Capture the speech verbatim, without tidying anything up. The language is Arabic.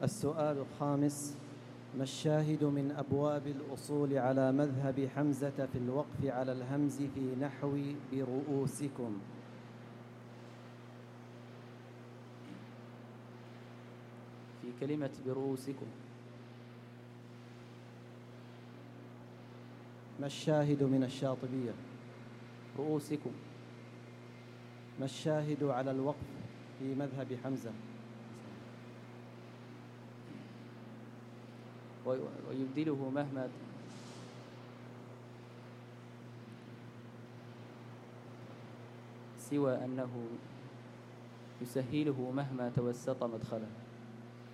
السؤال الخامس: ما الشاهد من أبواب الأصول على مذهب حمزة في الوقف على الهمز في نحو برؤوسكم؟ في كلمة برؤوسكم. ما الشاهد من الشاطبية؟ رؤوسكم. ما الشاهد على الوقف في مذهب حمزة؟ ويبدله مهما سوى أنه يسهله مهما توسط مدخله.